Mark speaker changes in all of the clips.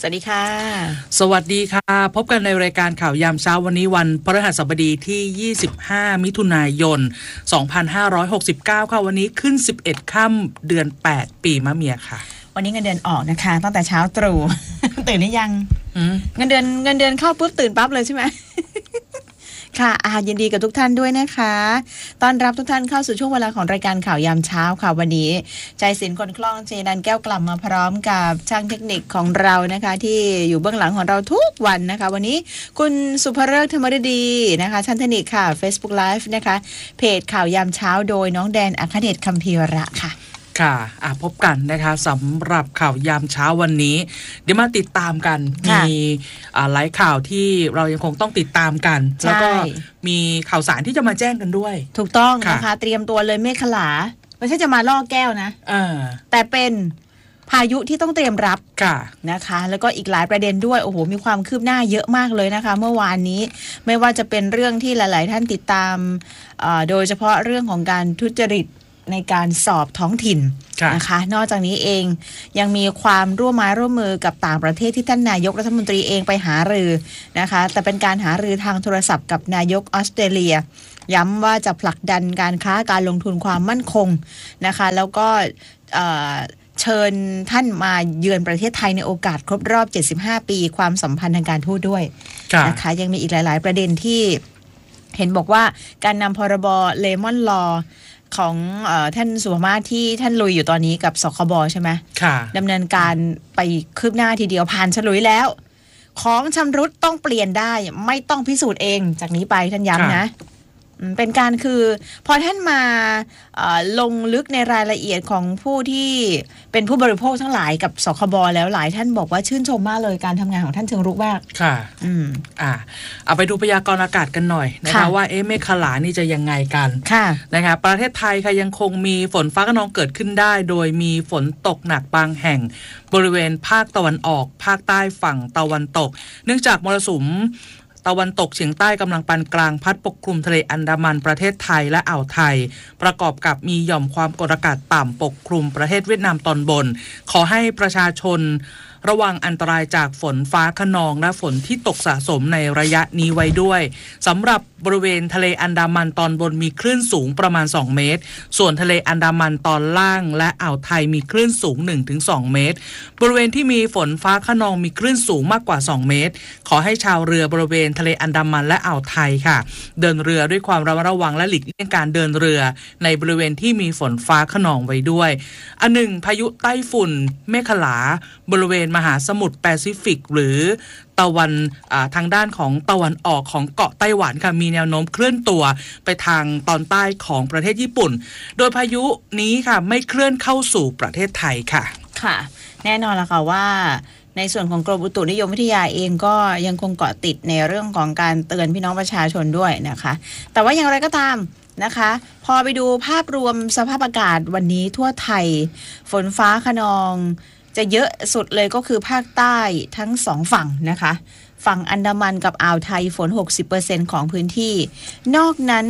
Speaker 1: สวัสดีค่ะ
Speaker 2: สวัสดีค่ะพบกันในรายการข่าวยามเช้าวันนี้วันพฤหัสบดีที่25มิถุนายน2569ค่ะวันนี้ขึ้น11ค่ำเดือน8ปีมะเมียค่ะ
Speaker 1: วันนี้เงินเดือนออกนะคะตั้งแต่เช้าตรู่ ตื่นหรือยังเงินเดือนเข้าปุ๊บตื่นปั๊บเลยใช่ไหม ค่ะยินดีกับทุกท่านด้วยนะคะต้อนรับทุกท่านเข้าสู่ช่วงเวลาของรายการข่าวยามเช้าค่ะวันนี้ใจศิลป์คนคล่องเจนันแก้วกลับมาพร้อมกับช่างเทคนิคของเรานะคะที่อยู่เบื้องหลังของเราทุกวันนะคะวันนี้คุณสุภฤกษ์ธรรมฤดีนะคะช่างเทคนิคค่ะ Facebook Live นะคะเพจข่าวยามเช้าโดยน้องแดนอัครเดชคัมภีระค่ะ
Speaker 2: ค่ะพบกันนะคะสำหรับข่าวยามเช้าวันนี้เดี๋ยวมาติดตามกันมีหลายข่าวที่เรายังคงต้องติดตามกันแล้วก็มีข่าวสารที่จะมาแจ้งกันด้วย
Speaker 1: ถูกต้องนะคะเตรียมตัวเลยเมฆขลาไม่ใช่จะมาล่อแก้วนะแต่เป็นพายุที่ต้องเตรียมรับนะคะแล้วก็อีกหลายประเด็นด้วยโอ้โหมีความคืบหน้าเยอะมากเลยนะคะเมื่อวานนี้ไม่ว่าจะเป็นเรื่องที่หลายๆท่านติดตามโดยเฉพาะเรื่องของการทุจริตในการสอบท้องถิ่นนะคะนอกจากนี้เองยังมีความร่วมไม้ร่วมมือกับต่างประเทศที่ท่านนายกรัฐมนตรีเองไปหารือนะคะแต่เป็นการหารือทางโทรศัพท์กับนายกออสเตรเลียย้ำว่าจะผลักดันการค้าการลงทุนความมั่นคงนะคะแล้วก็เชิญท่านมาเยือนประเทศไทยในโอกาสครบรอบ75ปีความสัมพันธ์ทางการทูตด้วยนะคะยังมีอีกหลายๆประเด็นที่เห็นบอกว่าการนำพรบเลมอนลอของท่านสุภมาศที่ท่านลุยอยู่ตอนนี้กับสคบใช่ไหม
Speaker 2: ค่ะ
Speaker 1: ดำเนินการไปคืบหน้าทีเดียวผ่านฉลุยแล้วของชำรุดต้องเปลี่ยนได้ไม่ต้องพิสูจน์เองจากนี้ไปท่านย้ำนะเป็นการคือพอท่านมาลงลึกในรายละเอียดของผู้ที่เป็นผู้บริโภคทั้งหลายกับสคบแล้วหลายท่านบอกว่าชื่นชมมากเลยการทำงานของท่านเชิงรุกมาก
Speaker 2: ค่ะเอาไปดูพยากรณ์อากาศกันหน่อยนะคะว่าเมฆขลานี่จะยังไงกันนะคะประเทศไทยค่ะยังคงมีฝนฟ้าคะนองเกิดขึ้นได้โดยมีฝนตกหนักบางแห่งบริเวณภาคตะวันออกภาคใต้ฝั่งตะวันตกเนื่องจากมรสุมตะวันตกเฉียงใต้กำลังปานกลางพัดปกคลุมทะเลอันดามันประเทศไทยและอ่าวไทยประกอบกับมีหย่อมความกดอากาศต่ำปกคลุมประเทศเวียดนามตอนบนขอให้ประชาชนระวังอันตรายจากฝนฟ้าคะนองและฝนที่ตกสะสมในระยะนี้ไว้ด้วยสำหรับบริเวณทะเลอันดามันตอนบนมีคลื่นสูงประมาณ2เมตรส่วนทะเลอันดามันตอนล่างและอ่าวไทยมีคลื่นสูง 1-2 เมตรบริเวณที่มีฝนฟ้าคะนองมีคลื่นสูงมากกว่า2เมตรขอให้ชาวเรือบริเวณทะเลอันดามันและอ่าวไทยค่ะเดินเรือด้วยความระมัดระวังและหลีกเลี่ยงการเดินเรือในบริเวณที่มีฝนฟ้าคะนองไว้ด้วยพายุไต้ฝุ่นเมฆขลาบริเวณมหาสมุทรแปซิฟิกหรือตะวันทางด้านของตะวันออกของเกาะไต้หวันค่ะมีแนวโน้มเคลื่อนตัวไปทางตอนใต้ของประเทศญี่ปุ่นโดยพายุนี้ค่ะไม่เคลื่อนเข้าสู่ประเทศไทยค่ะ
Speaker 1: ค่ะแน่นอนละค่ะว่าในส่วนของกรมอุตุนิยมวิทยาเองก็ยังคงเกาะติดในเรื่องของการเตือนพี่น้องประชาชนด้วยนะคะแต่ว่าอย่างไรก็ตามนะคะพอไปดูภาพรวมสภาพอากาศวันนี้ทั่วไทยฝนฟ้าคะนองจะเยอะสุดเลยก็คือภาคใต้ทั้ง2ฝั่งนะคะฝั่งอันดามันกับอ่าวไทยฝน 60% ของพื้นที่นอกนั้น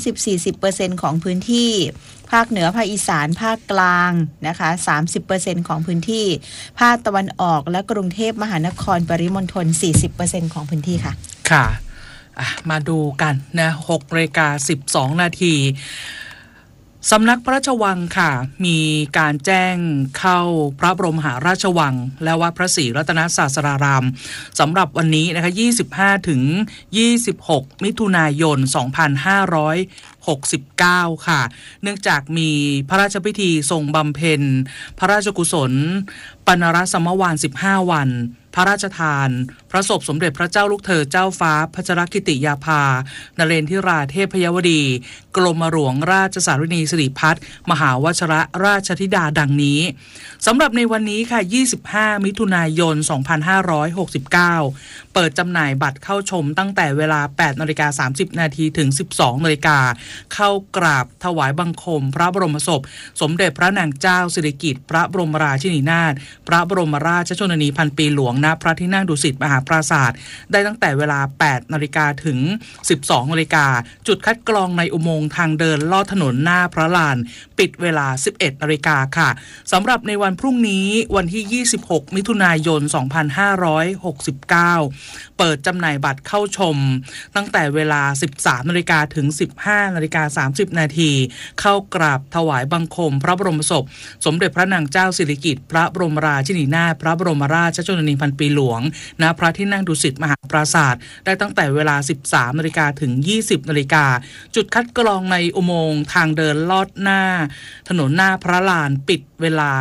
Speaker 1: 30-40% ของพื้นที่ภาคเหนือภาคอีสานภาคกลางนะคะ 30% ของพื้นที่ภาคตะวันออกและกรุงเทพมหานครปริมณฑล 40% ของพื้นที่ค่ะ
Speaker 2: ค่ะมาดูกันนะ6:12 นาทีสำนักพระราชวังค่ะมีการแจ้งเข้าพระบรมมหาราชวังและวัดพระศรีรัตนศาสดารามสำหรับวันนี้นะคะ25-26 มิถุนายน 2569 ค่ะเนื่องจากมีพระราชพิธีทรงบำเพ็ญพระราชกุศลปณรสมวาน15 วันพระราชทานพระศพสมเด็จพระเจ้าลูกเธอเจ้าฟ้าพัชรกิติยาภานเรนทิราเทพยวดีกรมหลวงราชสารินีสิริพัฒน์มหาวชรราชธิดาดังนี้สำหรับในวันนี้ค่ะ25 มิถุนายน 2569 เปิดจำหน่ายบัตรเข้าชมตั้งแต่เวลา 8:30 นาทีถึง 12:00 นเข้ากราบถวายบังคมพระบรมศพสมเด็จพระนางเจ้าสิริกิติ์พระบรมราชินีนาถพระบรมราชชนนีพันปีหลวงณพระที่นั่งดุสิตมหาปราสาทได้ตั้งแต่เวลา 8 นาฬิกาถึง 12 นาฬิกาจุดคัดกรองในอุโมงค์ทางเดินลอดถนนหน้าพระลานปิดเวลา 11 นาฬิกาค่ะสำหรับในวันพรุ่งนี้วันที่ 26 มิถุนายน 2569 เปิดจำหน่ายบัตรเข้าชมตั้งแต่เวลา 13 นาฬิกาถึง 15 นาฬิกา 30 นาทีเข้ากราบถวายบังคมพระบรมศพสมเด็จพระนางเจ้าสิริกิติ์พระบรมราชินีนาถพระบรมราชชนนีพันปีหลวงณพระที่นั่งดุสิตมหาปราสาทได้ตั้งแต่เวลา 13 นาฬิกาถึง 20 นาฬิกาจุดคัดกรองในอุโมงค์ทางเดินลอดหน้าถนนหน้าพระลานปิดเวลา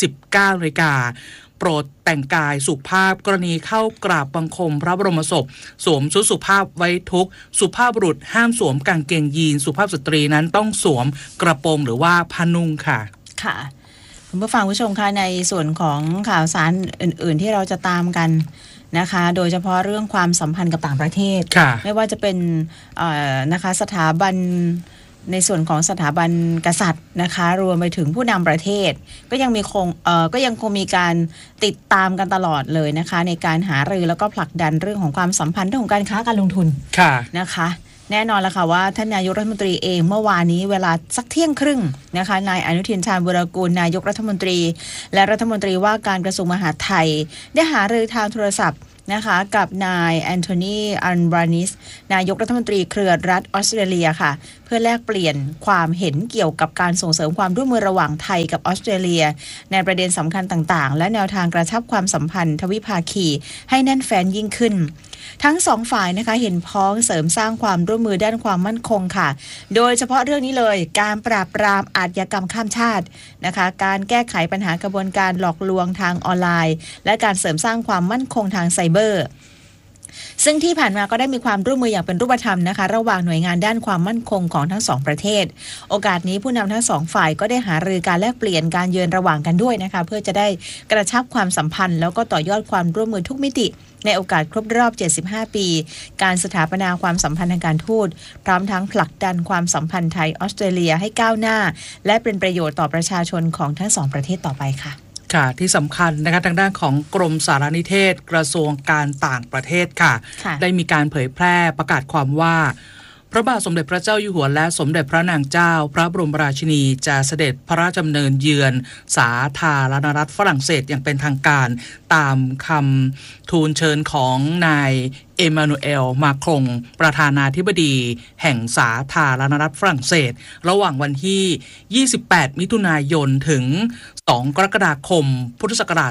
Speaker 2: 19 นาฬิกาโปรดแต่งกายสุภาพกรณีเข้ากราบบังคมพระบรมศพสวมชุดสุภาพไว้ทุกข์สุภาพบุรุษห้ามสวมกางเกงยีนสุภาพสตรีนั้นต้องสวมกระโปรงหรือว่าผ้านุ่งค่ะ
Speaker 1: ค่ะคุณผู้ฟังผู้ชมคะในส่วนของข่าวสารอื่นๆที่เราจะตามกันนะคะโดยเฉพาะเรื่องความสัมพันธ์กับต่างประเทศไม่ว่าจะเป็นนะคะสถาบันในส่วนของสถาบันกษัตริย์นะคะรวมไปถึงผู้นำประเทศก็ยังคงมีการติดตามกันตลอดเลยนะคะในการหารือแล้วก็ผลักดันเรื่องของความสัมพันธ์เรื่องของการค้าการลงทุนนะคะแน่นอนแล้วค่ะว่าท่านนายกรัฐมนตรีเองเมื่อวานนี้เวลาสักเที่ยงครึ่งนะคะนายอนุทินชาญวีรกูลนายกรัฐมนตรีและรัฐมนตรีว่าการกระทรวงมหาดไทยได้หารือทางโทรศัพท์นะคะกับนายแอนโทนีอัลบานิสนายกรัฐมนตรีเครือรัฐออสเตรเลียค่ะเพื่อแลกเปลี่ยนความเห็นเกี่ยวกับการส่งเสริมความร่วมมือระหว่างไทยกับออสเตรเลียในประเด็นสำคัญต่างๆและแนวทางกระชับความสัมพันธ์ทวิภาคีให้แน่นแฟ้นยิ่งขึ้นทั้งสองฝ่ายนะคะเห็นพ้องเสริมสร้างความร่วมมือด้านความมั่นคงค่ะโดยเฉพาะเรื่องนี้เลยการปราบปรามอาชญากรรมข้ามชาตินะคะการแก้ไขปัญหากระบวนการหลอกลวงทางออนไลน์และการเสริมสร้างความมั่นคงทางไซเบอร์ซึ่งที่ผ่านมาก็ได้มีความร่วมมืออย่างเป็นรูปธรรมนะคะระหว่างหน่วยงานด้านความมั่นคงของทั้งสองประเทศโอกาสนี้ผู้นำทั้งสองฝ่ายก็ได้หารือการแลกเปลี่ยนการเยือนระหว่างกันด้วยนะคะเพื่อจะได้กระชับความสัมพันธ์แล้วก็ต่อยอดความร่วมมือทุกมิติในโอกาสครบรอบ75ปีการสถาปนาความสัมพันธ์ทางการทูตพร้อมทั้งผลักดันความสัมพันธ์ไทยออสเตรเลียให้ก้าวหน้าและเป็นประโยชน์ต่อประชาชนของทั้งสองประเทศต่อไปค่ะ
Speaker 2: ค่ะที่สำคัญนะคะทางด้านของกรมสารนิเทศกระทรวงการต่างประเทศค่ะได้มีการเผยแพร่ประกาศความว่าพระบาทสมเด็จพระเจ้าอยู่หัวและสมเด็จพระนางเจ้าพระบรมราชินีจะเสด็จพระราชดำเนินเยือนสาธารณรัฐฝรั่งเศสอย่างเป็นทางการตามคำทูลเชิญของนายเอมานูเอลมาครงประธานาธิบดีแห่งสาธารณรัฐฝรั่งเศสระหว่างวันที่28มิถุนายนถึง2กรกฎาคมพุทธศักราช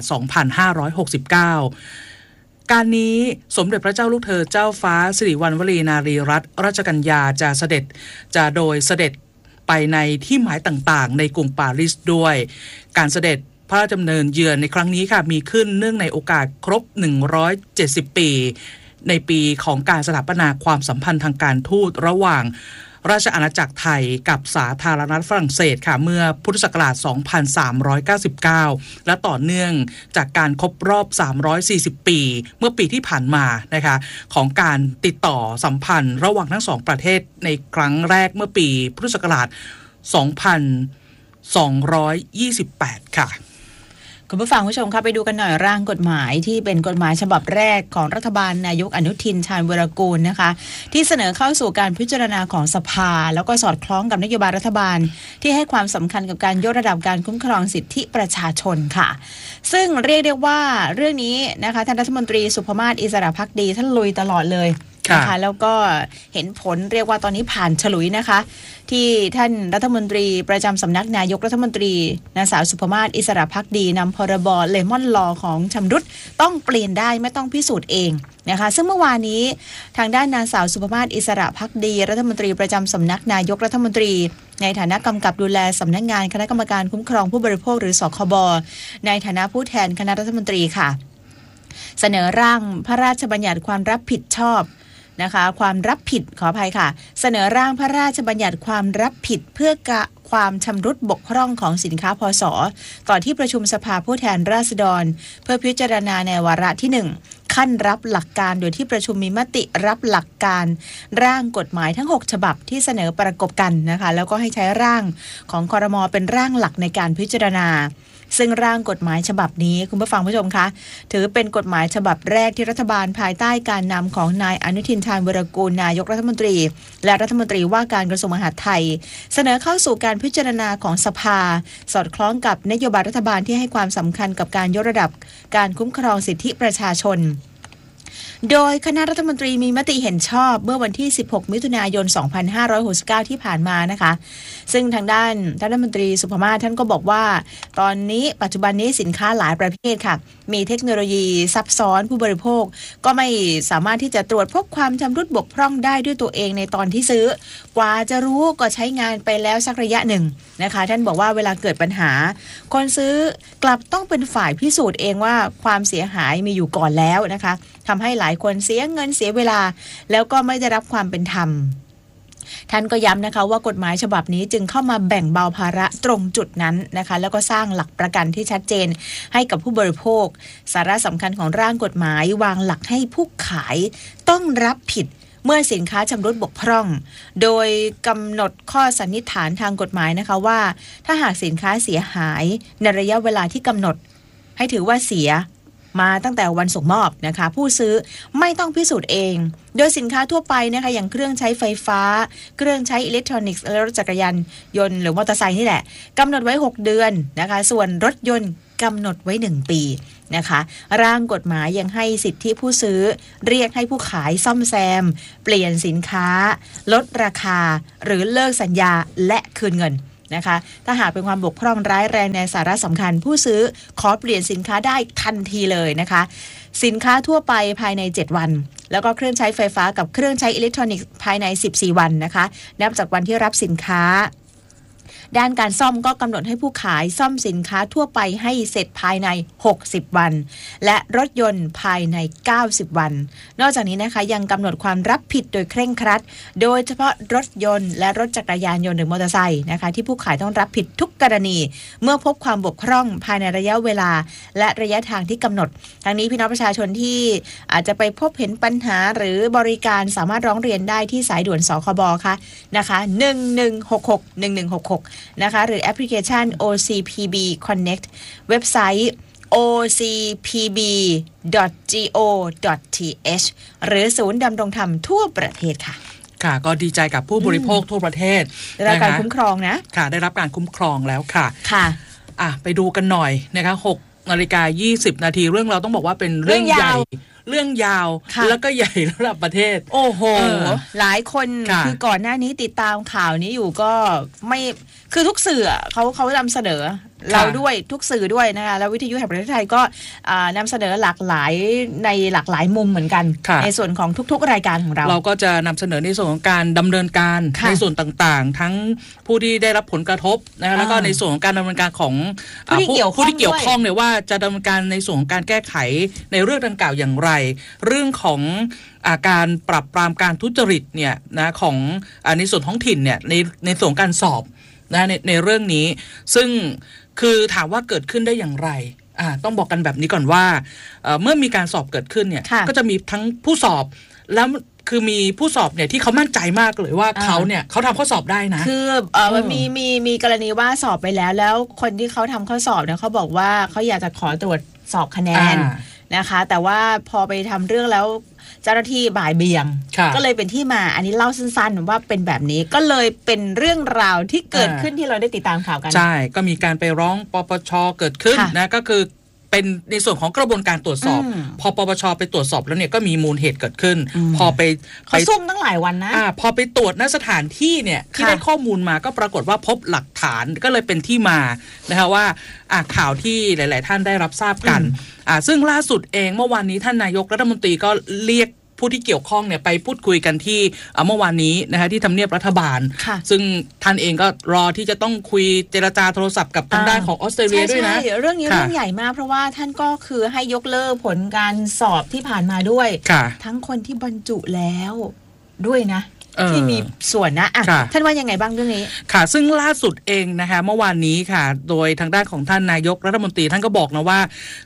Speaker 2: 2569การนี้สมเด็จพระเจ้าลูกเธอเจ้าฟ้าสิริวัณวรีนารีรัตนราชกัญญาจะโดยเสด็จไปในที่หมายต่างๆในกรุงปารีสด้วยการเสด็จพระราชดำเนินเยือนในครั้งนี้ค่ะมีขึ้นเนื่องในโอกาสครบ170ปีในปีของการสถาปนาความสัมพันธ์ทางการทูตระหว่างราชอาณาจักรไทยกับสาธารณรัฐฝรั่งเศสค่ะเมื่อพุทธศักราช2399และต่อเนื่องจากการครบรอบ340ปีเมื่อปีที่ผ่านมานะคะของการติดต่อสัมพันธ์ระหว่างทั้งสองประเทศในครั้งแรกเมื่อปีพุทธศักราช2228ค่ะ
Speaker 1: คุณผู้ฟังผู้ชมคะไปดูกันหน่อยร่างกฎหมายที่เป็นกฎหมายฉบับแรกของรัฐบาลนายกอนุทินชาญวีรกูลนะคะที่เสนอเข้าสู่การพิจารณาของสภาแล้วก็สอดคล้องกับนโยบายรัฐบาลที่ให้ความสำคัญกับการยกระดับการคุ้มครองสิทธิประชาชนค่ะซึ่งเรียกได้ว่าเรื่องนี้นะคะท่านรัฐมนตรีสุภมาศอิสระภักดีท่านลุยตลอดเลยนะคะแล้วก็เห็นผลเรียกว่าตอนนี้ผ่านฉลุยนะคะที่ท่านรัฐมนตรีประจำสำนักนายกรัฐมนตรีนางสาวสุภมาศอิสระภักดีนำพรบเลมอนลอของชำรุดต้องเปลี่ยนได้ไม่ต้องพิสูจน์เองนะคะซึ่งเมื่อวานนี้ทางด้านนางสาวสุภมาศอิสระภักดีรัฐมนตรีประจำสำนักนายกรัฐมนตรีในฐานะกำกับดูแลสำนักงานคณะกรรมการคุ้มครองผู้บริโภคหรือสคบในฐานะผู้แทนคณะรัฐมนตรีค่ะเสนอร่างพระราชบัญญัติความรับผิดชอบนะคะความรับผิดขออภัยค่ะเสนอร่างพระราชบัญญัติความรับผิดเพื่อความชำรุดบกพร่องของสินค้าพสต่อที่ประชุมสภาผู้แทนราษฎรเพื่อพิจารณาในวาระที่1 ขั้นรับหลักการโดยที่ประชุมมีมติรับหลักการร่างกฎหมายทั้ง6ฉบับที่เสนอประกบกันนะคะแล้วก็ให้ใช้ร่างของครม.เป็นร่างหลักในการพิจารณาซึ่งร่างกฎหมายฉบับนี้คุณผู้ฟังผู้ชมคะถือเป็นกฎหมายฉบับแรกที่รัฐบาลภายใต้การนำของนายอนุทิน ชาญวีรกูลนายกรัฐมนตรีและรัฐมนตรีว่าการกระทรวงมหาดไทยเสนอเข้าสู่การพิจารณาของสภาสอดคล้องกับนโยบายรัฐบาลที่ให้ความสำคัญกับการยกระดับการคุ้มครองสิทธิประชาชนโดยคณะรัฐมนตรีมีมติเห็นชอบเมื่อวันที่16มิถุนายน2569ที่ผ่านมานะคะซึ่งทางด้านรัฐมนตรีสุภมาศท่านก็บอกว่าตอนนี้ปัจจุบันนี้สินค้าหลายประเภทค่ะมีเทคโนโลยีซับซ้อนผู้บริโภคก็ไม่สามารถที่จะตรวจพบความชำรุดบกพร่องได้ด้วยตัวเองในตอนที่ซื้อกว่าจะรู้ก็ใช้งานไปแล้วสักระยะหนึ่งนะคะท่านบอกว่าเวลาเกิดปัญหาคนซื้อกลับต้องเป็นฝ่ายพิสูจน์เองว่าความเสียหายมีอยู่ก่อนแล้วนะคะทำให้หลายคนเสียเงินเสียเวลาแล้วก็ไม่ได้รับความเป็นธรรมท่านก็ย้ำนะคะว่ากฎหมายฉบับนี้จึงเข้ามาแบ่งเบาภาระตรงจุดนั้นนะคะแล้วก็สร้างหลักประกันที่ชัดเจนให้กับผู้บริโภคสาระสำคัญของร่างกฎหมายวางหลักให้ผู้ขายต้องรับผิดเมื่อสินค้าชำรุดบกพร่องโดยกำหนดข้อสันนิษฐานทางกฎหมายนะคะว่าถ้าหากสินค้าเสียหายในระยะเวลาที่กำหนดให้ถือว่าเสียมาตั้งแต่วันส่งมอบนะคะผู้ซื้อไม่ต้องพิสูจน์เองโดยสินค้าทั่วไปนะคะอย่างเครื่องใช้ไฟฟ้าเครื่องใช้อิเล็กทรอนิกส์และรถจักรยานยนต์หรือมอเตอร์ไซค์นี่แหละกำหนดไว้6เดือนนะคะส่วนรถยนต์กำหนดไว้1ปีนะคะร่างกฎหมายยังให้สิทธิผู้ซื้อเรียกให้ผู้ขายซ่อมแซมเปลี่ยนสินค้าลดราคาหรือเลิกสัญญาและคืนเงินนะคะถ้าหากเป็นความบกพร่องร้ายแรงในสาระสำคัญผู้ซื้อขอเปลี่ยนสินค้าได้ทันทีเลยนะคะสินค้าทั่วไปภายใน7วันแล้วก็เครื่องใช้ไฟฟ้ากับเครื่องใช้อิเล็กทรอนิกส์ภายใน14วันนะคะนับจากวันที่รับสินค้าด้านการซ่อมก็กำหนดให้ผู้ขายซ่อมสินค้าทั่วไปให้เสร็จภายใน60วันและรถยนต์ภายใน90วันนอกจากนี้นะคะยังกำหนดความรับผิดโดยเคร่งครัดโดยเฉพาะรถยนต์และรถจักรยานยนต์หรือมอเตอร์ไซค์นะคะที่ผู้ขายต้องรับผิดทุกกรณีเมื่อพบความบกพร่องภายในระยะเวลาและระยะทางที่กำหนดทางนี้พี่น้องประชาชนที่อาจจะไปพบเห็นปัญหาหรือบริการสามารถร้องเรียนได้ที่สายด่วนสคบค่ะนะคะ1166นะคะหรือแอปพลิเคชัน OCPB Connect เว็บไซต์ ocpb.go.th หรือศูนย์ดำรงธรรมทั่วประเทศค่ะ
Speaker 2: ค่ะก็ดีใจกับผู้บริโภคทั่วประเทศ
Speaker 1: ได้รับการคุ้มครองนะ
Speaker 2: ค่ะได้รับการคุ้มครองแล้วค่ะ
Speaker 1: ค่ะ
Speaker 2: ไปดูกันหน่อยนะคะ6:20 นาทีเรื่องเราต้องบอกว่าเป็นเรื่องใหญ่เรื่องยาวแล้วก็ใหญ่ระดับประเทศ
Speaker 1: โอ้โหหลายคนคือก่อนหน้านี้ติดตามข่าวนี้อยู่ก็ไม่คือทุกสื่อเขานำเสนอเราด้วยทุกสื่อด้วยนะคะแล้ววิทยุแห่งประเทศไทยก็นำเสนอหลากหลายในหลากหลายมุมเหมือนกันในส่วนของทุกๆรายการของเรา
Speaker 2: ก็จะนำเสนอในส่วนของการดำเนินการในส่วนต่างๆทั้งผู้ที่ได้รับผลกระทบนะคะแล้วก็ในส่วนของการดำเนินการของผู้ที่เกี่ยวข้องเนี่ยว่าจะดำเนินการในส่วนของการแก้ไขในเรื่องดังกล่าวอย่างไรเรื่องของการปรับปรามการทุจริตเนี่ยนะของในส่วนท้องถิ่นเนี่ยในส่วนการสอบนะในเรื่องนี้ซึ่งคือถามว่าเกิดขึ้นได้อย่างไรต้องบอกกันแบบนี้ก่อนว่าเมื่อมีการสอบเกิดขึ้นเนี่ยก็จะมีทั้งผู้สอบแล้วคือมีผู้สอบเนี่ยที่เขามั่นใจมากเลยว่าเขาทำข้อสอบได้นะ
Speaker 1: คือมันมีกรณีว่าสอบไปแล้วคนที่เขาทำข้อสอบเนี่ยเขาบอกว่าเขาอยากจะขอตรวจสอบคะแนนนะคะแต่ว่าพอไปทำเรื่องแล้วเจ้าหน้าที่บ่ายเบี่ยงก็เลยเป็นที่มาอันนี้เล่าสั้นๆว่าเป็นแบบนี้ก็เลยเป็นเรื่องราวที่เกิดขึ้นที่เราได้ติดตามข่าวกัน
Speaker 2: ใช่ก็มีการไปร้องปปช.เกิดขึ้นนะก็คือเป็นในส่วนของกระบวนการตรวจสอบพอปปช.ไปตรวจสอบแล้วเนี่ยก็มีมูลเหตุเกิดขึ้นพอไป
Speaker 1: ซุ่มตั้งหลายวันนะ
Speaker 2: พอไปตรวจณสถานที่เนี่ยที่ได้ข้อมูลมาก็ปรากฏว่าพบหลักฐานก็เลยเป็นที่มานะคะว่าข่าวที่หลายๆท่านได้รับทราบกันซึ่งล่าสุดเองเมื่อวานนี้ท่านนายกรัฐมนตรีก็เรียกผู้ที่เกี่ยวข้องเนี่ยไปพูดคุยกันที่เมื่อวานนี้นะคะที่ทำเนียบรัฐบาลซึ่งท่านเองก็รอที่จะต้องคุยเจรจาโทรศัพท์กับทางด้านของออสเตรเลียด้วยนะ
Speaker 1: เรื่องนี้เรื่องใหญ่มากเพราะว่าท่านก็คือให้ยกเลิกผลการสอบที่ผ่านมาด้วยทั้งคนที่บรรจุแล้วด้วยนะที่มีส่วนนะท่านว่ายังไงบ้างเรื่องนี้
Speaker 2: ค่ะซึ่งล่าสุดเองนะคะเมื่อวานนี้ค่ะโดยทางด้านของท่านนายกรัฐมนตรีท่านก็บอกนะว่า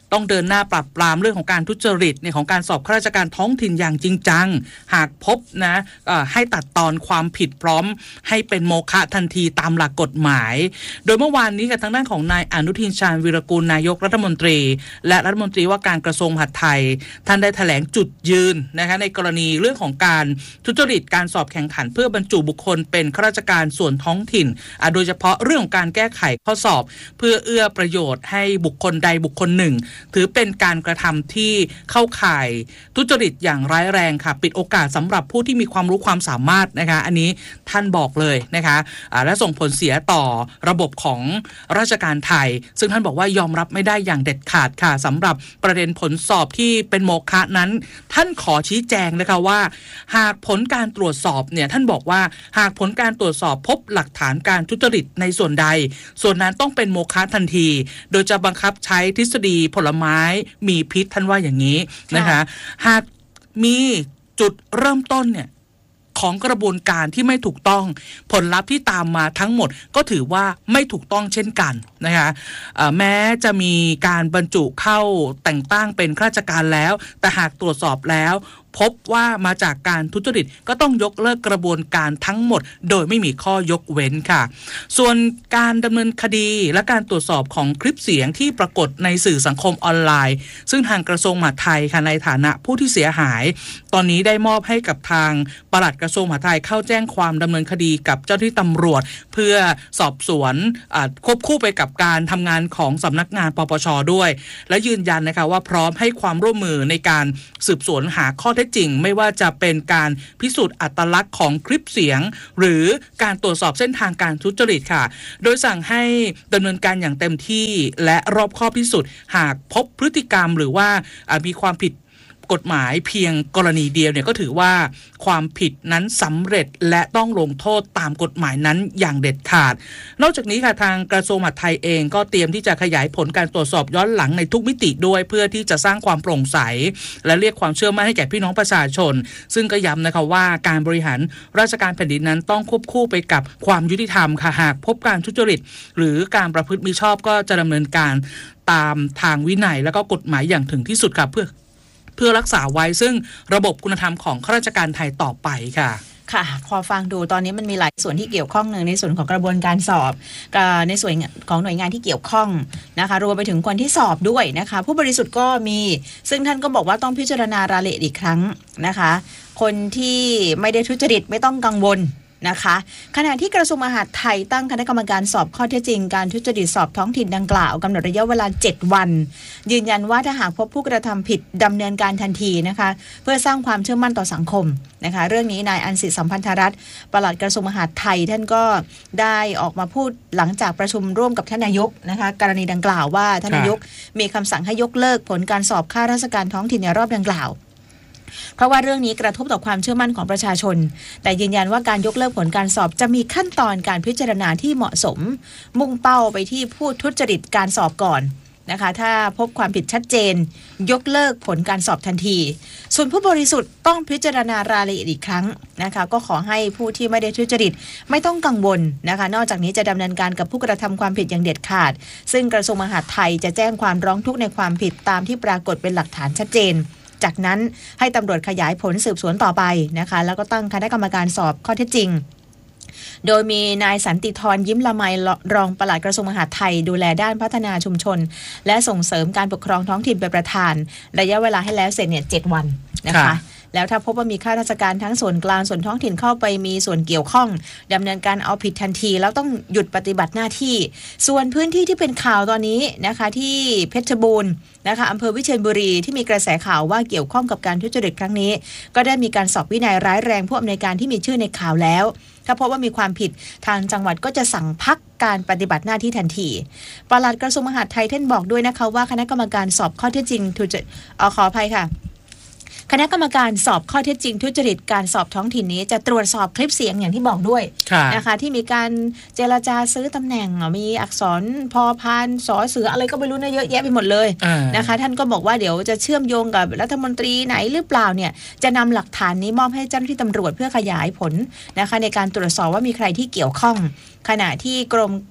Speaker 2: ต้องเดินหน้าปราบปรามเรื่องของการทุจริตในของการสอบข้าราชการท้องถิ่นอย่างจริงจังหากพบนะให้ตัดตอนความผิดพร้อมให้เป็นโมฆะทันทีตามหลักกฎหมายโดยเมื่อวานนี้กับทางด้านของนายอนุทินชาญวีรกูลนายกรัฐมนตรีและรัฐมนตรีว่าการกระทรวงมหาดไทยท่านได้แถลงจุดยืนนะคะในกรณีเรื่องของการทุจริตการสอบแข่งขันเพื่อบรรจุบุคคลเป็นข้าราชการส่วนท้องถิ่นโดยเฉพาะเรื่องของการแก้ไขข้อสอบเพื่อเอื้อประโยชน์ให้บุคคลใดบุคคลหนึ่งถือเป็นการกระทำที่เข้าข่ายทุจริตอย่างร้ายแรงค่ะปิดโอกาสสำหรับผู้ที่มีความรู้ความสามารถนะคะอันนี้ท่านบอกเลยนะคะและส่งผลเสียต่อระบบของราชการไทยซึ่งท่านบอกว่ายอมรับไม่ได้อย่างเด็ดขาดค่ะสำหรับประเด็นผลสอบที่เป็นโมฆะนั้นท่านขอชี้แจงนะคะว่าหากผลการตรวจสอบเนี่ยท่านบอกว่าหากผลการตรวจสอบพบหลักฐานการทุจริตในส่วนใดส่วนนั้นต้องเป็นโมฆะทันทีโดยจะบังคับใช้ทฤษฎีผลไม้มีพิษท่านว่าอย่างนี้นะคะหากมีจุดเริ่มต้นเนี่ยของกระบวนการที่ไม่ถูกต้องผลลัพธ์ที่ตามมาทั้งหมดก็ถือว่าไม่ถูกต้องเช่นกันนะคะแม้จะมีการบรรจุเข้าแต่งตั้งเป็นข้าราชการแล้วแต่หากตรวจสอบแล้วพบว่ามาจากการทุจริตก็ต้องยกเลิกกระบวนการทั้งหมดโดยไม่มีข้อยกเว้นค่ะส่วนการดำเนินคดีและการตรวจสอบของคลิปเสียงที่ปรากฏในสื่อสังคมออนไลน์ซึ่งทางกระทรวงมหาดไทยค่ะในฐานะผู้ที่เสียหายตอนนี้ได้มอบให้กับทางปลัดกระทรวงมหาดไทยเข้าแจ้งความดำเนินคดีกับเจ้าหน้าที่ตำรวจเพื่อสอบสวนควบคู่ไปกับการทำงานของสำนักงานปปช.ด้วยและยืนยันนะคะว่าพร้อมให้ความร่วมมือในการสืบสวนหาข้อเท็จจริงไม่ว่าจะเป็นการพิสูจน์อัตลักษณ์ของคลิปเสียงหรือการตรวจสอบเส้นทางการทุจริตค่ะโดยสั่งให้ดำเนินการอย่างเต็มที่และรอบคอบที่สุดหากพบพฤติกรรมหรือว่ามีความผิดกฎหมายเพียงกรณีเดียวเนี่ยก็ถือว่าความผิดนั้นสำเร็จและต้องลงโทษตามกฎหมายนั้นอย่างเด็ดขาดนอกจากนี้ค่ะทางกระทรวงมหาดไทยเองก็เตรียมที่จะขยายผลการตรวจสอบย้อนหลังในทุกมิติด้วยเพื่อที่จะสร้างความโปร่งใสและเรียกความเชื่อมั่นให้แก่พี่น้องประชาชนซึ่งก็ย้ำนะคะว่าการบริหารราชการแผ่นดินนั้นต้องควบคู่ไปกับความยุติธรรมค่ะหากพบการทุจริตหรือการประพฤติมิชอบก็จะดำเนินการตามทางวินัยและก็กฎหมายอย่างถึงที่สุดค่ะเพื่อรักษาไว้ซึ่งระบบคุณธรรมของข้าราชการไทยต่อไปค่ะ
Speaker 1: ค่ะพอฟังดูตอนนี้มันมีหลายส่วนที่เกี่ยวข้องหนึ่งในส่วนของกระบวนการสอบในส่วนของหน่วยงานที่เกี่ยวข้องนะคะรวมไปถึงคนที่สอบด้วยนะคะผู้บริสุทธิ์ก็มีซึ่งท่านก็บอกว่าต้องพิจารณารายละเอียดอีกครั้งนะคะคนที่ไม่ได้ทุจริตไม่ต้องกังวลนะคะขณะที่กระทรวงมหาดไทยตั้งคณะกรรมการสอบข้อเท็จจริงการทุจริตสอบท้องถิ่นดังกล่าวกำหนดระยะเวลา7วันยืนยันว่าถ้าหากพบผู้กระทำผิดดำเนินการทันทีนะคะเพื่อสร้างความเชื่อมั่นต่อสังคมนะคะเรื่องนี้นายอันสิทธิสัมพันธรัตน์ปลัดกระทรวงมหาดไทยท่านก็ได้ออกมาพูดหลังจากประชุมร่วมกับท่านนายกนะคะกรณีดังกล่าวว่าท่านนายกมีคำสั่งให้ยกเลิกผลการสอบข้าราชการท้องถิ่นในรอบดังกล่าวเพราะว่าเรื่องนี้กระทบต่อความเชื่อมั่นของประชาชนแต่ยืนยันว่าการยกเลิกผลการสอบจะมีขั้นตอนการพิจารณาที่เหมาะสมมุ่งเป้าไปที่ผู้ทุจริตการสอบก่อนนะคะถ้าพบความผิดชัดเจนยกเลิกผลการสอบทันทีส่วนผู้บริสุทธิ์ต้องพิจารณารายละเอียดอีกครั้งนะคะก็ขอให้ผู้ที่ไม่ได้ทุจริตไม่ต้องกังวลนะคะนอกจากนี้จะดำเนินการกับผู้กระทำความผิดอย่างเด็ดขาดซึ่งกระทรวงมหาดไทยจะแจ้งความร้องทุกข์ในความผิดตามที่ปรากฏเป็นหลักฐานชัดเจนจากนั้นให้ตำรวจขยายผลสืบสวนต่อไปนะคะแล้วก็ตั้งคณะกรรมการสอบข้อเท็จจริงโดยมีนายสันติธรยิ้มละไมรองปลัดกระทรวงมหาดไทยดูแลด้านพัฒนาชุมชนและส่งเสริมการปกครองท้องถิ่นเป็นประธานระยะเวลาให้แล้วเสร็จเนี่ย7วันนะคะแล้วถ้าพบว่ามีข้าราชการทั้งส่วนกลางส่วนท้องถิ่นเข้าไปมีส่วนเกี่ยวข้องดำเนินการเอาผิดทันทีแล้วต้องหยุดปฏิบัติหน้าที่ส่วนพื้นที่ที่เป็นข่าวตอนนี้นะคะที่เพชรบูรณ์นะคะอำเภอวิเชียรบุรีที่มีกระแสข่าวว่าเกี่ยวข้องกับการทุจริตครั้งนี้ก็ได้มีการสอบวินัยร้ายแรงผู้อำนวยการที่มีชื่อในข่าวแล้วถ้าพบว่ามีความผิดทางจังหวัดก็จะสั่งพักการปฏิบัติหน้าที่ทันทีปลัดกระทรวงมหาดไทยท่านบอกด้วยนะคะว่าคณะกรรมการสอบข้อเท็จจริงขออภัยค่ะคณะกรรมการสอบข้อเท็จจริงทุจริตการสอบท้องถิ่นนี้จะตรวจสอบคลิปเสียงอย่างที่บอกด้วยนะคะที่มีการเจรจาซื้อตำแหน่งมีอักษรพอพานสอเสืออะไรก็ไม่รู้นะเยอะแยะไปหมดเลยนะคะท่านก็บอกว่าเดี๋ยวจะเชื่อมโยงกับรัฐมนตรีไหนหรือเปล่าเนี่ยจะนำหลักฐานนี้มอบให้เจ้าหน้าที่ตำรวจเพื่อขยายผลนะคะในการตรวจสอบว่ามีใครที่เกี่ยวข้องขณะที่กรม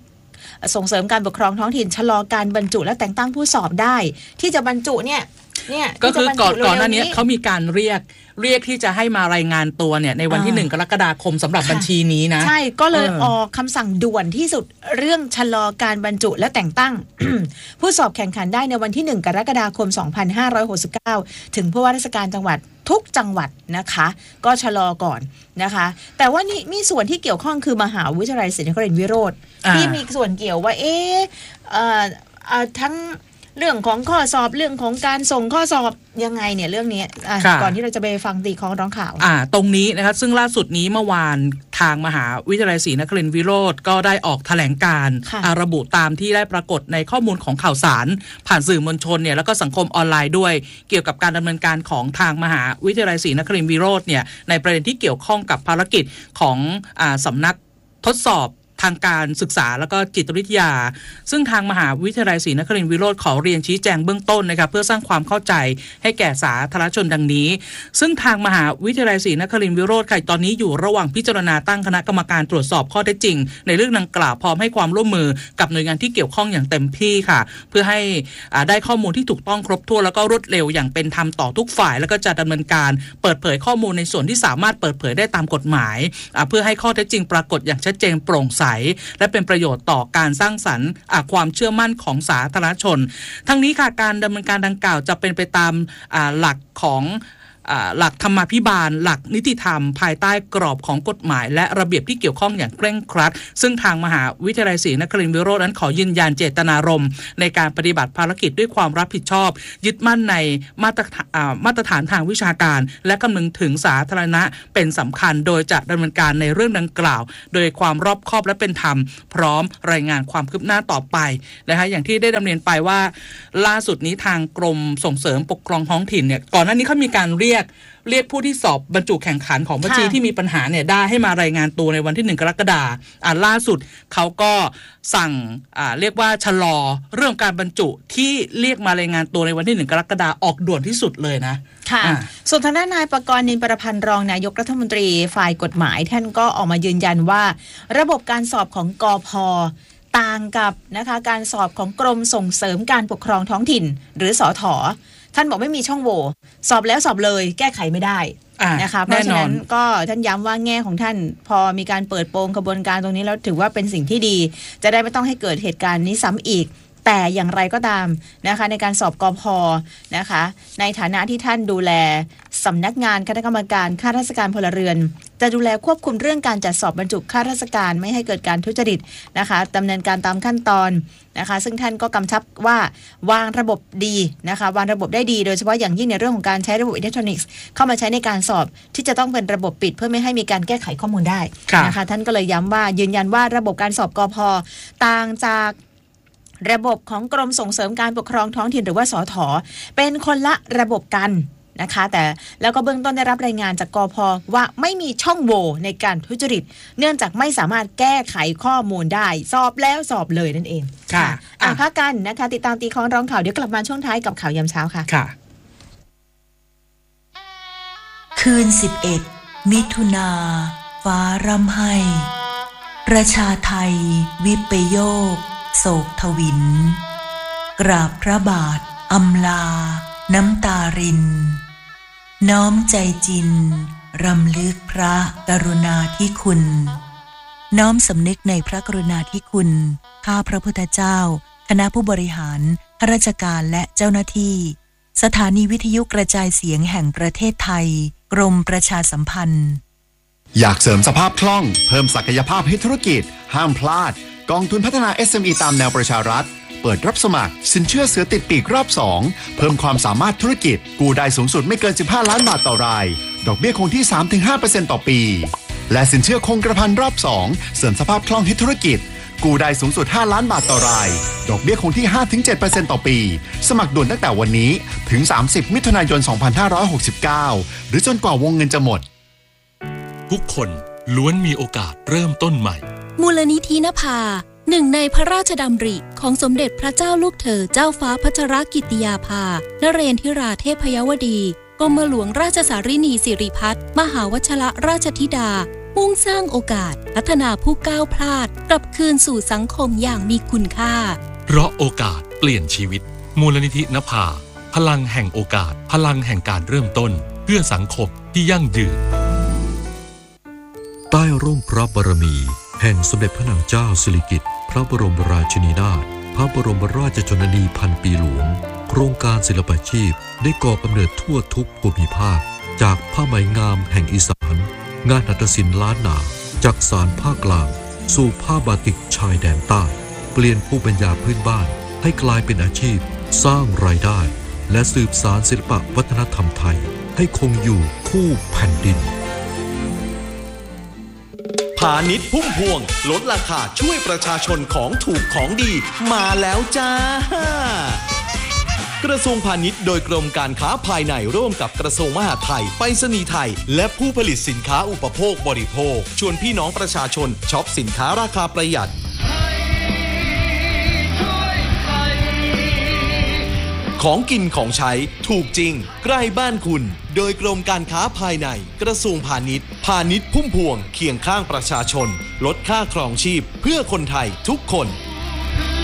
Speaker 1: ส่งเสริมการปกครองท้องถิ่นชะลอการบรรจุและแต่งตั้งผู้สอบได้ที่จะบรรจุเนี่ย
Speaker 2: ก็คือก่อนหน้านี้เขามีการเรียกที่จะให้มารายงานตัวเนี่ยในวันที่1 กรกฎาคมสำหรับบัญชีนี้นะ
Speaker 1: ใช่ก็เลยออกคำสั่งด่วนที่สุดเรื่องชะลอการบรรจุและแต่งตั้ง ผู้สอบแข่งขันได้ในวันที่1 กรกฎาคม 2569ถึงผู้ว่าราชการจังหวัดทุกจังหวัดนะคะก็ชะลอก่อนนะคะแต่ว่านี่มีส่วนที่เกี่ยวข้องคือมหาวิทยาลัยศรีนครินทร์วิโรธที่มีส่วนเกี่ยวว่าทั้งเรื่องของข้อสอบเรื่องของการส่งข้อสอบยังไงเนี่ยเรื่องนี้ก่อนที่เราจะไปฟังตีคล้องร้องข่าว
Speaker 2: ตรงนี้นะครับซึ่งล่าสุดนี้เมื่อวานทางมหาวิทยาลัยศรีนครินทร์วิโรธก็ได้ออกแถลงการระบุตามที่ได้ปรากฏในข้อมูลของข่าวสารผ่านสื่อมวลชนเนี่ยแล้วก็สังคมออนไลน์ด้วยเกี่ยวกับการดำเนินการของทางมหาวิทยาลัยศรีนครินทร์วิโรธเนี่ยในประเด็นที่เกี่ยวข้องกับภารกิจของสำนักทดสอบทางการศึกษาแล้วก็จิตวิทยาซึ่งทางมหาวิทยาลัยศรีนครินทร์วิโรธขอเรียนชี้แจงเบื้องต้นนะครับเพื่อสร้างความเข้าใจให้แก่สาธารณชนดังนี้ซึ่งทางมหาวิทยาลัยศรีนครินทร์วิโรธตอนนี้อยู่ระหว่างพิจารณาตั้งคณะกรรมการตรวจสอบข้อเท็จจริงในเรื่องดังกล่าวพร้อมให้ความร่วมมือกับหน่วยงานที่เกี่ยวข้องอย่างเต็มที่ค่ะเพื่อให้ได้ข้อมูลที่ถูกต้องครบถ้วนแล้วก็รวดเร็วอย่างเป็นธรรมต่อทุกฝ่ายแล้วก็จะดำเนินการเปิดเผยข้อมูลในส่วนที่สามารถเปิดเผยได้ตามกฎหมายเพื่อให้ข้อเท็จจริงปรากฏอย่างชัดเจนโปร่งใสและเป็นประโยชน์ต่อการสร้างสรรค์ความเชื่อมั่นของสาธารณชนทั้งนี้ค่ะการดำเนินการดังกล่าวจะเป็นไปตามหลักของหลักธรรมาภิบาลหลักนิติธรรมภายใต้กรอบของกฎหมายและระเบียบที่เกี่ยวข้องอย่างเคร่งครัดซึ่งทางมหาวิทยาลัยศรีนครินทร์วิโรจน์นั้นขอยืนยันเจตนารมณ์ในการปฏิบัติภารกิจด้วยความรับผิดชอบยึดมั่นในมาตรฐานทางวิชาการและคำนึงถึงสาธารณะเป็นสำคัญโดยจะดำเนินการในเรื่องดังกล่าวโดยความรอบคอบและเป็นธรรมพร้อมรายงานความคืบหน้าต่อไปนะคะอย่างที่ได้ดำเนินไปว่าล่าสุดนี้ทางกรมส่งเสริมปกครองท้องถิ่นเนี่ยก่อนหน้านี้เขามีการเรียกผู้ที่สอบบรรจุแข่งขันของบัญชีที่มีปัญหาเนี่ยได้ให้มารายงานตัวในวันที่1 กรกฎาคมล่าสุดเขาก็สั่งเรียกว่าชะลอเรื่องการบรรจุที่เรียกมารายงานตัวในวันที่1 กรกฎาคมออกด่วนที่สุดเลยนะ
Speaker 1: ค่ะส่วนทางด้านนายประกรณ์ นินประพันธ์รองนายกรัฐมนตรีฝ่ายกฎหมายท่านก็ออกมายืนยันว่าระบบการสอบของกพ.ต่างกับนะคะการสอบของกรมส่งเสริมการปกครองท้องถิ่นหรือสท.ท่านบอกไม่มีช่องโหว่สอบแล้วสอบเลยแก้ไขไม่ได้นะคะเพราะฉะนั้นก็ท่านย้ำว่าแง่ของท่านพอมีการเปิดโปงกระบวนการตรงนี้แล้วถือว่าเป็นสิ่งที่ดีจะได้ไม่ต้องให้เกิดเหตุการณ์นี้ซ้ำอีกแต่อย่างไรก็ตามนะคะในการสอบกพ.นะคะในฐานะที่ท่านดูแลสำนักงานคณะกรรมการข้าราชการพลเรือนจะดูแลควบคุมเรื่องการจัดสอบบรรจุข้าราชการไม่ให้เกิดการทุจริตนะคะดำเนินการตามขั้นตอนนะคะซึ่งท่านก็กำชับว่าวางระบบดีนะคะวางระบบได้ดีโดยเฉพาะอย่างยิ่งในเรื่องของการใช้ระบบอิเล็กทรอนิกส์เข้ามาใช้ในการสอบที่จะต้องเป็นระบบปิดเพื่อไม่ให้มีการแก้ไขข้อมูลได้นะคะท่านก็เลยย้ำว่ายืนยันว่าระบบการสอบกพ.ต่างจากระบบของกรมส่งเสริมการปกครองท้องถิ่นหรือว่าสท.เป็นคนละระบบกันนะคะแต่แล้วก็เบื้องต้นได้รับรายงานจากกพ.ว่าไม่มีช่องโหว่ในการทุจริตเนื่องจากไม่สามารถแก้ไขข้อมูลได้สอบแล้วสอบเลยนั่นเองค่ะพักกันนะคะติดตามตีคล้องร้องข่าวเดี๋ยวกลับมาช่วงท้ายกับข่าวยามเช้าค่ะ
Speaker 3: คืน11 มิถุนาฟ้าร่ำไห้ประชาไทยวิปโยคโศกทวินกราบพระบาทอำลาน้ำตารินน้อมใจจินรำลึกพระกรุณาธิคุณน้อมสำนึกในพระกรุณาธิคุณข้าพระพุทธเจ้าคณะผู้บริหารข้าราชการและเจ้าหน้าที่สถานีวิทยุกระจายเสียงแห่งประเทศไทยกรมประชาสัมพันธ์
Speaker 4: อยากเสริมสภาพคล่องเพิ่มศักยภาพให้ธุรกิจห้ามพลาดกองทุนพัฒนา SME ตามแนวประชารัฐเปิดรับสมัครสินเชื่อเสือติดปีกรอบ2เพิ่มความสามารถธุรกิจกู้ได้สูงสุดไม่เกิน15ล้านบาทต่อรายดอกเบี้ยคงที่ 3-5% ต่อปีและสินเชื่อคงกระพันรอบ2เสริมสภาพคล่องให้ธุรกิจกู้ได้สูงสุด5ล้านบาทต่อรายดอกเบี้ยคงที่ 5-7% ต่อปีสมัครด่วนตั้งแต่วันนี้ถึง30มิถุนายน2569หรือจนกว่าวงเงินจะหมด
Speaker 5: ทุกคนล้วนมีโอกาสเริ่มต้นใหม่
Speaker 6: มูลนิธินภาหนึ่งในพระราชดำริของสมเด็จพระเจ้าลูกเธอเจ้าฟ้าพัชรกิติยาภานเรนทิราเทพยวดีกรมหลวงราชสารินีสิริพัฒน์มหาวชรราชธิดามุ่งสร้างโอกาสพัฒนาผู้ก้าวพลาดกลับคืนสู่สังคมอย่างมีคุณค่า
Speaker 5: เพราะโอกาสเปลี่ยนชีวิตมูลนิธินภาพลังแห่งโอกาสพลังแห่งการเริ่มต้นเพื่อสังคมที่ยั่งยืน
Speaker 7: ใต้ร่มพระบารมีแห่งสมเด็จพระนางเจ้าสิริกิติ์พระบรมราชินีนาถพระบรมราชชนนีพันปีหลวงโครงการศิลปาชีพได้ก่อกำเนิดทั่วทุกภูมิภาคจากผ้าไหมงามแห่งอีสานงานหัตถศิลป์ล้านนาจากสานภาคกลางสู่ผ้าบาติกชายแดนใต้เปลี่ยนภูมิปัญญาพื้นบ้านให้กลายเป็นอาชีพสร้างรายได้และสืบสานศิลปวัฒนธรรมไทยให้คงอยู่คู่แผ่นดิน
Speaker 8: พาณิชย์พุ่มพวงลดราคาช่วยประชาชนของถูกของดีมาแล้วจ้ากระทรวงพาณิชย์โดยกรมการค้าภายในร่วมกับกระทรวงมหาดไทยไปรษณีย์ไทยและผู้ผลิตสินค้าอุปโภคบริโภคชวนพี่น้องประชาชนช็อปสินค้าราคาประหยัดของกินของใช้ถูกจริงใกล้บ้านคุณโดยกรมการค้าภายในกระทรวงพาณิชย์พาณิชย์พุ่มพวงเคียงข้างประชาชนลดค่าครองชีพเพื่อคนไทยทุกคน